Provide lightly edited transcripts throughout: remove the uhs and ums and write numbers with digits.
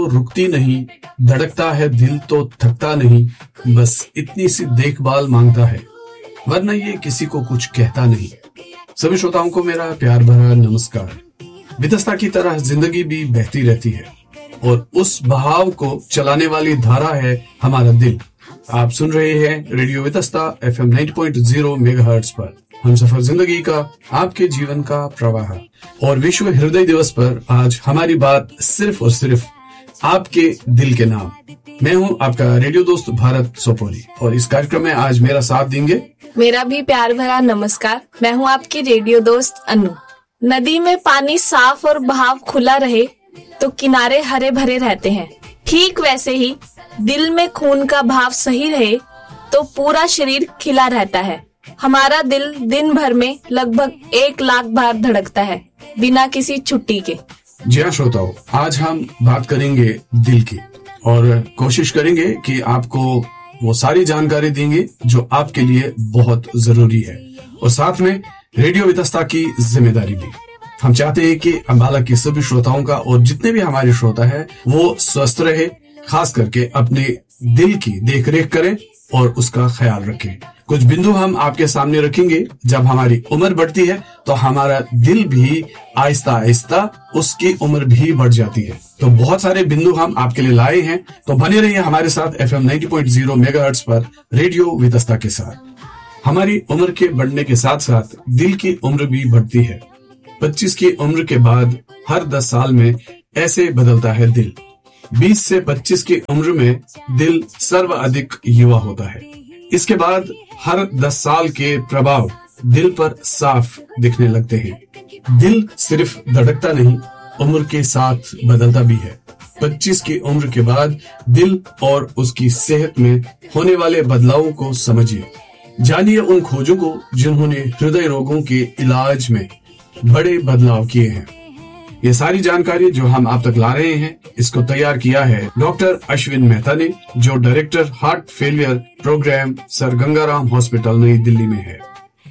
रुकती नहीं, धड़कता है दिल तो थकता नहीं, बस इतनी सी देखभाल मांगता है, वरना ये किसी को कुछ कहता नहीं। सभी श्रोताओं को मेरा प्यार भरा नमस्कार। वितस्ता की तरह जिंदगी भी बहती रहती है और उस बहाव को चलाने वाली धारा है हमारा दिल। आप सुन रहे हैं रेडियो वितस्ता FM 90.0 मेगाहर्ट्ज पर। हम सफर जिंदगी का, आपके जीवन का प्रवाह। और विश्व हृदय दिवस पर आज हमारी बात सिर्फ और सिर्फ आपके दिल के नाम। मैं हूं आपका रेडियो दोस्त भारत सोपोरी और इस कार्यक्रम में आज मेरा साथ देंगे। मेरा भी प्यार भरा नमस्कार। मैं हूं आपकी रेडियो दोस्त अनु। नदी में पानी साफ और बहाव खुला रहे तो किनारे हरे भरे रहते हैं। ठीक वैसे ही दिल में खून का भाव सही रहे तो पूरा शरीर खिला रहता है। हमारा दिल दिन भर में लगभग 1 लाख बार धड़कता है, बिना किसी छुट्टी के। जी हाँ श्रोताओ, आज हम बात करेंगे दिल की और कोशिश करेंगे कि आपको वो सारी जानकारी देंगे जो आपके लिए बहुत जरूरी है और साथ में रेडियो वितस्ता की जिम्मेदारी भी। हम चाहते हैं कि अम्बाला के सभी श्रोताओं का और जितने भी हमारे श्रोता है वो स्वस्थ रहे, खास करके अपने दिल की देखरेख करें और उसका ख्याल रखें। कुछ बिंदु हम आपके सामने रखेंगे। जब हमारी उम्र बढ़ती है तो हमारा दिल भी आहिस्ता आहिस्ता उसकी उम्र भी बढ़ जाती है। तो बहुत सारे बिंदु हम आपके लिए लाए हैं, तो बने रहिए हमारे साथ FM 90.0 मेगाहर्ट्ज पर रेडियो वितस्ता के साथ। हमारी उम्र के बढ़ने के साथ साथ दिल की उम्र भी बढ़ती है। 25 की उम्र के बाद हर 10 साल में ऐसे बदलता है दिल। 20 से 25 की उम्र में दिल सर्वाधिक युवा होता है। इसके बाद हर 10 साल के प्रभाव दिल पर साफ दिखने लगते हैं। दिल सिर्फ धड़कता नहीं, उम्र के साथ बदलता भी है। 25 की उम्र के बाद दिल और उसकी सेहत में होने वाले बदलावों को समझिए। जानिए उन खोजों को जिन्होंने हृदय रोगों के इलाज में बड़े बदलाव किए हैं। ये सारी जानकारी जो हम आप तक ला रहे हैं, इसको तैयार किया है डॉक्टर अश्विन मेहता ने, जो director heart failure program sir Gangaram hospital नई दिल्ली में है।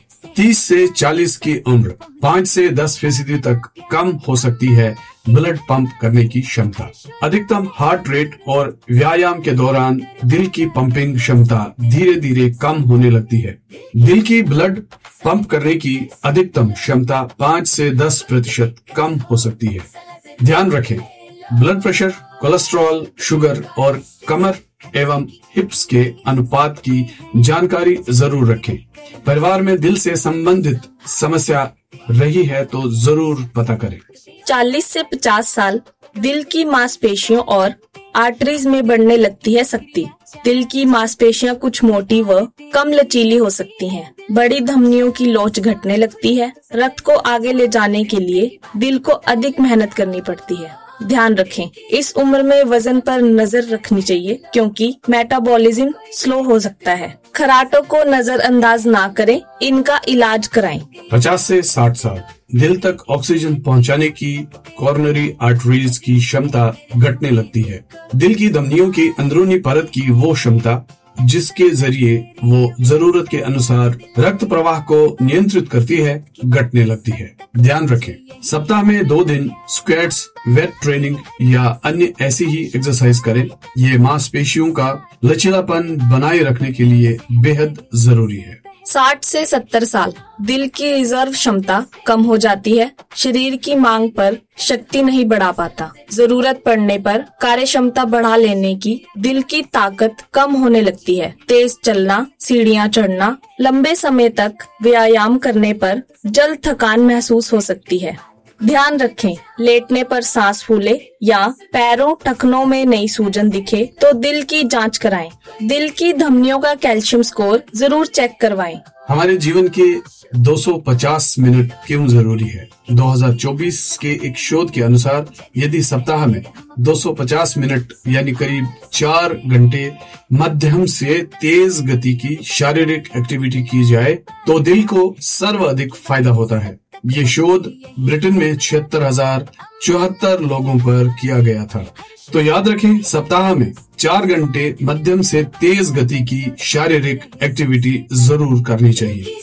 30 से 40 की उम्र 5 से 10% तक कम हो सकती है ब्लड पंप करने की क्षमता। अधिकतम हार्ट रेट और व्यायाम के दौरान दिल की पंपिंग क्षमता धीरे धीरे कम होने लगती है। दिल की ब्लड पंप करने की अधिकतम क्षमता 5 से 10% कम हो सकती है। ध्यान रखें, ब्लड प्रेशर, कोलेस्ट्रॉल, शुगर और कमर एवं हिप्स के अनुपात की जानकारी जरूर रखें। परिवार में दिल से संबंधित समस्या रही है तो जरूर पता करें। 40 से 50 साल दिल की मांसपेशियों और आर्टरीज में बढ़ने लगती है शक्ति। दिल की मांसपेशियां कुछ मोटी व कम लचीली हो सकती हैं। बड़ी धमनियों की लोच घटने लगती है। रक्त को आगे ले जाने के लिए दिल को अधिक मेहनत करनी पड़ती है। ध्यान रखें, इस उम्र में वजन पर नजर रखनी चाहिए क्योंकि मेटाबॉलिज्म स्लो हो सकता है। खराटों को नजरअंदाज ना करें, इनका इलाज कराएं। 50 से 60 साल दिल तक ऑक्सीजन पहुंचाने की कॉर्नरी आर्टरीज की क्षमता घटने लगती है। दिल की धमनियों की अंदरूनी परत की वो क्षमता जिसके जरिए वो जरूरत के अनुसार रक्त प्रवाह को नियंत्रित करती है, घटने लगती है। ध्यान रखें, सप्ताह में 2 दिन स्क्वैट्स, वेट ट्रेनिंग या अन्य ऐसी ही एक्सरसाइज करें। ये मांसपेशियों का लचीलापन बनाए रखने के लिए बेहद जरूरी है। 60 से 70 साल दिल की रिजर्व क्षमता कम हो जाती है। शरीर की मांग पर शक्ति नहीं बढ़ा पाता। जरूरत पड़ने पर कार्य क्षमता बढ़ा लेने की दिल की ताकत कम होने लगती है। तेज चलना, सीढ़ियाँ चढ़ना, लंबे समय तक व्यायाम करने पर जल्द थकान महसूस हो सकती है। ध्यान रखें, लेटने पर सांस फूले या पैरों टखनों में नई सूजन दिखे तो दिल की जांच कराएं। दिल की धमनियों का कैल्शियम स्कोर जरूर चेक करवाएं। हमारे जीवन के 250 मिनट क्यों जरूरी है? 2024 के एक शोध के अनुसार यदि सप्ताह में 250 मिनट यानी करीब 4 घंटे मध्यम से तेज गति की शारीरिक एक्टिविटी की जाए तो दिल को सर्वाधिक फायदा होता है। ये शोध ब्रिटेन में 76,074 लोगों पर किया गया था। तो याद रखें, सप्ताह में 4 घंटे मध्यम से तेज गति की शारीरिक एक्टिविटी जरूर करनी चाहिए।